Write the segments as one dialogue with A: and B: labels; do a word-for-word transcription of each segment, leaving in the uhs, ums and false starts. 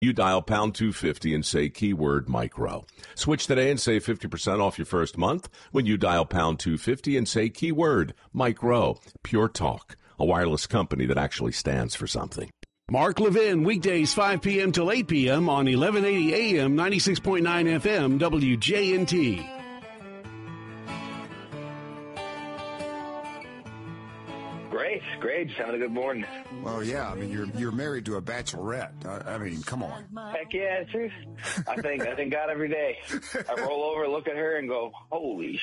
A: You dial pound two fifty and say keyword micro. Switch today and save fifty percent off your first month when you dial pound two fifty and say keyword micro. Pure Talk, a wireless company that actually stands for something.
B: Mark Levin, weekdays five p.m. till eight p.m. on eleven eighty A M, ninety-six point nine F M, W J N T.
C: Great, great. Just having a good morning.
D: Well, yeah. I mean, you're you're married to a bachelorette. I, I mean, come on.
C: Heck yeah, truth. I think I thank God every day. I roll over, look at her, and go, "Holy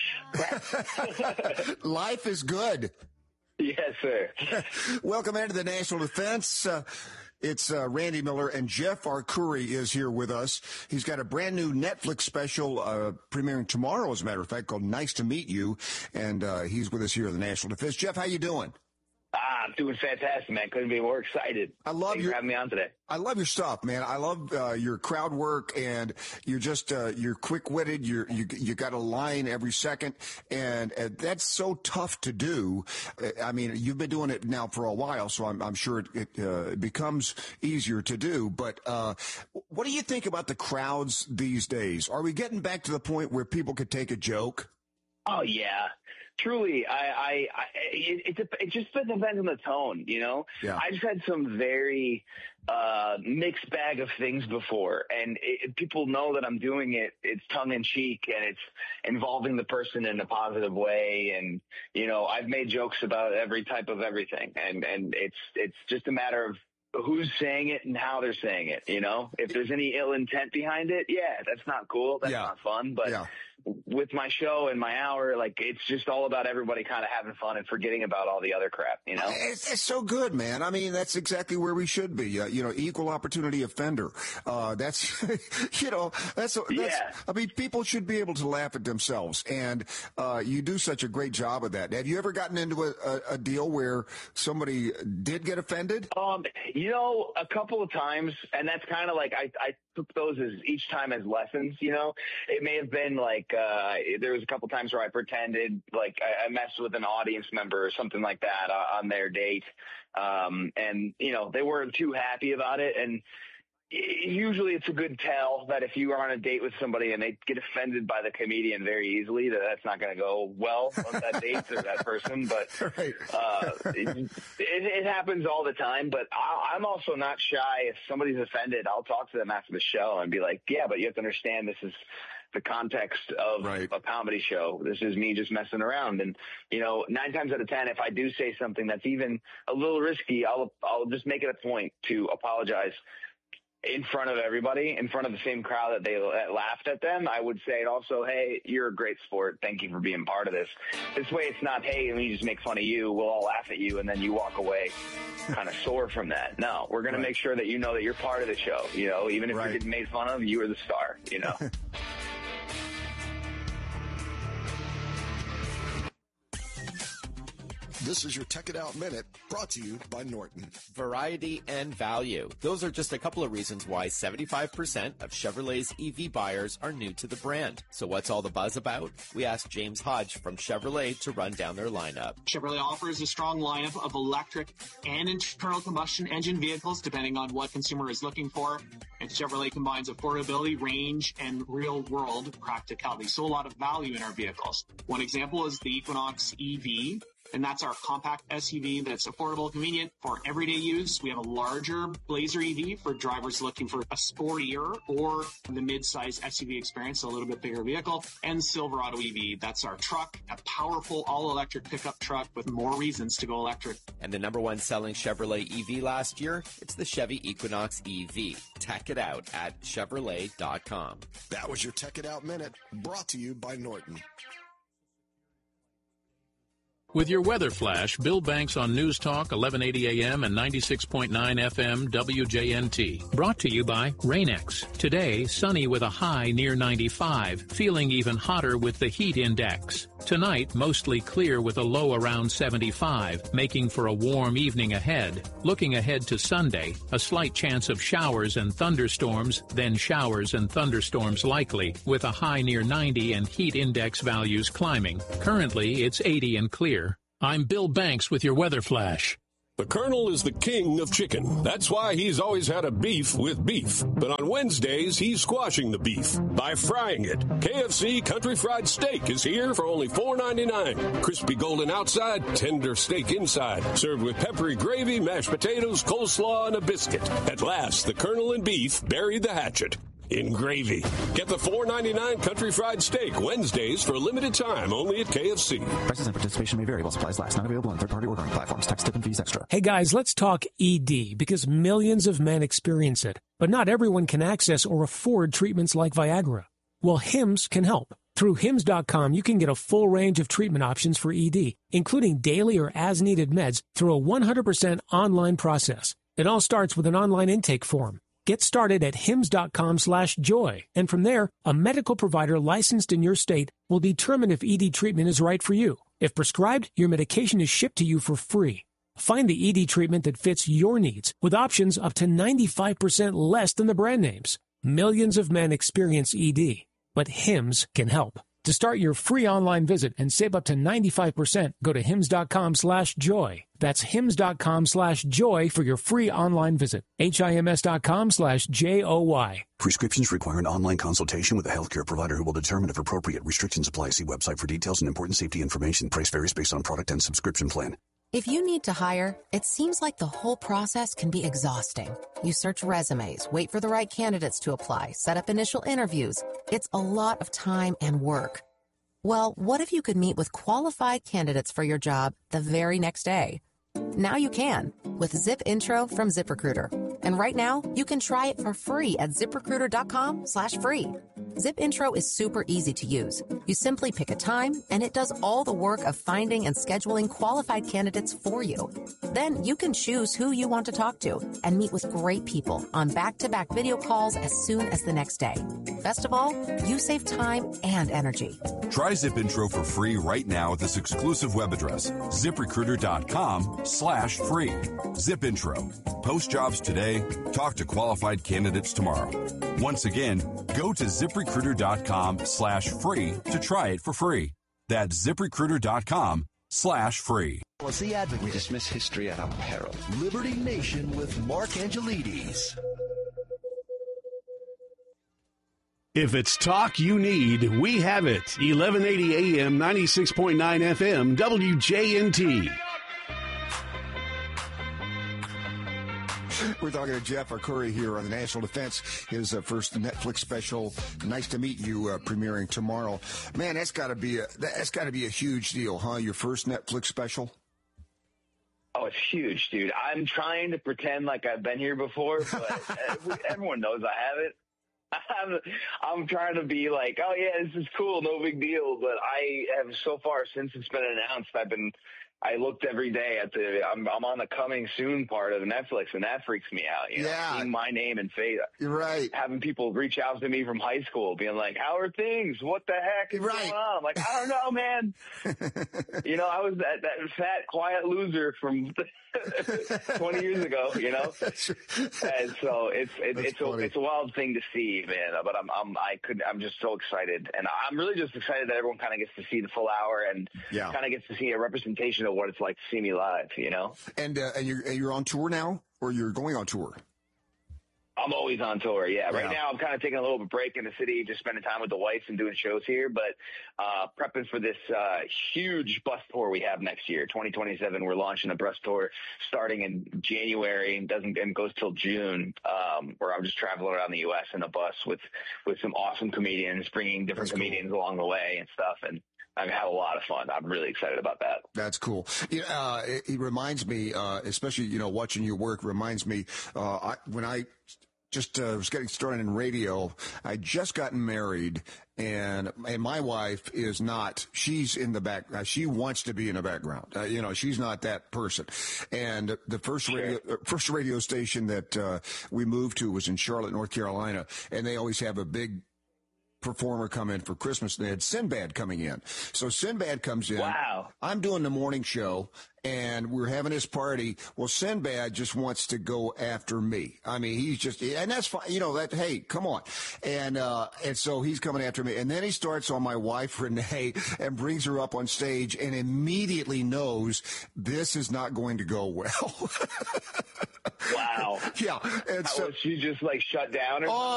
C: crap!"
D: Life is good.
C: Yes, sir.
D: Welcome into the National Defense. Uh, It's uh, Randy Miller, and Jeff Arcuri is here with us. He's got a brand new Netflix special uh, premiering tomorrow, as a matter of fact, called Nice to Meet You, and uh, he's with us here at the National Defense. Jeff, how you doing?
C: Ah, I'm doing fantastic, man. Couldn't be more excited.
D: I love
C: Thanks
D: your,
C: for having me on today.
D: I love your stuff, man. I love uh, your crowd work, and you're just uh, you're quick-witted. You're, you you got a line every second, and uh, that's so tough to do. I mean, you've been doing it now for a while, so I'm, I'm sure it, it, uh, it becomes easier to do. But uh, what do you think about the crowds these days? Are we getting back to the point where people could take a joke?
C: Oh yeah. Truly, I, I, I it, it, it just depends on the tone, you know?
D: Yeah.
C: I just had some very uh, mixed bag of things before, and it, people know that I'm doing it. It's tongue in cheek, and it's involving the person in a positive way. And, you know, I've made jokes about every type of everything, and, and it's, it's just a matter of who's saying it and how they're saying it, you know? If there's any ill intent behind it, yeah, that's not cool. That's
D: yeah.
C: not fun. But
D: yeah.
C: with my show and my hour, like, it's just all about everybody kind of having fun and forgetting about all the other crap, you know?
D: It's, it's so good, man. I mean, that's exactly where we should be. Uh, you know, equal opportunity offender. Uh, that's, you know, that's, that's,
C: yeah.
D: I mean, people should be able to laugh at themselves. And, uh, you do such a great job of that. Have you ever gotten into a, a, a deal where somebody did get offended?
C: Um, you know, a couple of times, and that's kind of like, I, I took those as each time as lessons, you know? It may have been like, uh, there was a couple times where I pretended like I, I messed with an audience member or something like that uh, on their date. Um, and, you know, they weren't too happy about it. And usually it's a good tell that if you are on a date with somebody and they get offended by the comedian very easily, that that's not going to go well on that date or that person. But
D: right.
C: uh, it, it, it happens all the time. But I, I'm also not shy. If somebody's offended, I'll talk to them after the show and be like, yeah, but you have to understand this is the context of
D: right.
C: a comedy show. This is me just messing around. And, you know, nine times out of ten, if I do say something that's even a little risky, I'll, I'll just make it a point to apologize in front of everybody, in front of the same crowd that they that laughed at them. I would say it also, hey, you're a great sport. Thank you for being part of this. This way it's not, hey, let me just make fun of you. We'll all laugh at you, and then you walk away kind of sore from that. No, we're going right. to make sure that you know that you're part of the show. You know, even if right. you're getting made fun of, you are the star, you know.
E: This is your Tech It Out Minute, brought to you by Norton.
F: Variety and value. Those are just a couple of reasons why seventy-five percent of Chevrolet's E V buyers are new to the brand. So what's all the buzz about? We asked James Hodge from Chevrolet to run down their lineup.
G: Chevrolet offers a strong lineup of electric and internal combustion engine vehicles, depending on what consumer is looking for. And Chevrolet combines affordability, range, and real-world practicality. So a lot of value in our vehicles. One example is the Equinox E V. And that's our compact S U V that's affordable, convenient for everyday use. We have a larger Blazer E V for drivers looking for a sportier or the mid-size S U V experience, a little bit bigger vehicle. And Silverado E V, that's our truck, a powerful all-electric pickup truck with more reasons to go electric.
F: And the number one selling Chevrolet E V last year, it's the Chevy Equinox E V. Tech it out at Chevrolet dot com.
E: That was your Tech It Out Minute, brought to you by Norton.
H: With your weather flash, Bill Banks on News Talk, eleven eighty A M and ninety-six point nine F M W J N T. Brought to you by Rain-X. Today, sunny with a high near ninety-five, feeling even hotter with the heat index. Tonight, mostly clear with a low around seventy-five, making for a warm evening ahead. Looking ahead to Sunday, a slight chance of showers and thunderstorms, then showers and thunderstorms likely, with a high near ninety and heat index values climbing. Currently, it's eighty and clear. I'm Bill Banks with your weather flash.
I: The Colonel is the king of chicken. That's why he's always had a beef with beef. But on Wednesdays, he's squashing the beef by frying it. K F C Country Fried Steak is here for only four ninety-nine. Crispy golden outside, tender steak inside. Served with peppery gravy, mashed potatoes, coleslaw, and a biscuit. At last, the Colonel and beef buried the hatchet in gravy. Get the four ninety-nine Country Fried Steak Wednesdays for a limited time only at K F C.
J: Prices and participation may vary while supplies last. Not available on third-party ordering platforms. Tax, tip, and fees extra.
K: Hey guys, let's talk E D because millions of men experience it, but not everyone can access or afford treatments like Viagra. Well, Hims can help. Through Hims dot com, you can get a full range of treatment options for E D, including daily or as-needed meds through a one hundred percent online process. It all starts with an online intake form. Get started at hims dot com slash joy, and from there, a medical provider licensed in your state will determine if E D treatment is right for you. If prescribed, your medication is shipped to you for free. Find the E D treatment that fits your needs with options up to ninety-five percent less than the brand names. Millions of men experience E D, but Hims can help. To start your free online visit and save up to ninety-five percent, go to hims dot com slash joy. That's hims dot com slash joy for your free online visit. H-I-M-S dot com slash J O Y.
L: Prescriptions require an online consultation with a healthcare provider who will determine if appropriate. Restrictions apply. See website for details and important safety information. Price varies based on product and subscription plan.
M: If you need to hire, it seems like the whole process can be exhausting. You search resumes, wait for the right candidates to apply, set up initial interviews. It's a lot of time and work. Well, what if you could meet with qualified candidates for your job the very next day? Now you can with Zip Intro from ZipRecruiter. And right now, you can try it for free at zip recruiter dot com slash free. Zip Intro is super easy to use. You simply pick a time, and it does all the work of finding and scheduling qualified candidates for you. Then you can choose who you want to talk to and meet with great people on back-to-back video calls as soon as the next day. Best of all, you save time and energy.
N: Try Zip Intro for free right now at this exclusive web address, zip recruiter dot com slash free. Zip Intro. Post jobs today. Talk to qualified candidates tomorrow. Once again, go to zip recruiter dot com slash free to try it for free. That's zip recruiter dot com slash free.
O: Policy Advocate. We dismiss history at our peril. Liberty Nation with Mark Angelides.
B: If it's talk you need, we have it. eleven eighty A M, ninety-six point nine F M, W J N T.
D: We're talking to Jeff Arcuri here on the National Defense, his uh, first Netflix special. Nice to meet you, uh, premiering tomorrow. Man, that's got to be a that's got to be a huge deal, huh? Your first Netflix special.
C: Oh, it's huge, dude. I'm trying to pretend like I've been here before, but everyone knows I haven't. I'm, I'm trying to be like, oh yeah, this is cool, no big deal. But I have so far since it's been announced, I've been. I looked every day at the, I'm, I'm on the coming soon part of Netflix, and that freaks me out. You know,
D: yeah.
C: Seeing my name and face.
D: You're right.
C: Having people reach out to me from high school being like, how are things? What the heck is
D: right.
C: going on? I'm like, I don't know, man. You know, I was that, that fat, quiet loser from twenty years ago, you know? And so it's, it, it's a, it's a wild thing to see, man. But I'm, I'm, I could, I'm just so excited. And I'm really just excited that everyone kind of gets to see the full hour and
D: yeah.
C: kind of gets to see a representation of what it's like to see me live, you know?
D: And, uh, and you're, and you're on tour now, or you're going on tour?
C: I'm always on tour, yeah. Right
D: yeah.
C: now I'm kind of taking a little bit break in the city, just spending time with the wife and doing shows here, but uh, prepping for this uh, huge bus tour we have next year, twenty twenty-seven. We're launching a bus tour starting in January and doesn't and goes till June, um, where I'm just traveling around the U S in a bus with, with some awesome comedians, bringing different That's comedians cool. along the way and stuff. And I've had a lot of fun. I'm really excited about that.
D: That's cool. You know, uh, it, it reminds me, uh, especially, you know, watching your work reminds me, uh, I, when I just uh, was getting started in radio, I just gotten married, and and my wife is not, she's in the back, uh, she wants to be in the background. Uh, you know, she's not that person. And the first radio, uh, first radio station that uh, we moved to was in Charlotte, North Carolina, and they always have a big performer come in for Christmas. They had Sinbad coming in. So Sinbad comes in.
C: Wow.
D: I'm doing the morning show, and we're having this party. Well, Sinbad just wants to go after me. I mean, he's just, and that's fine. You know, that, hey, come on. And, uh, and so he's coming after me. And then he starts on my wife, Renee, and brings her up on stage and immediately knows this is not going to go well.
C: Wow.
D: Yeah. And
C: How,
D: so
C: was she just like shut down or
D: oh,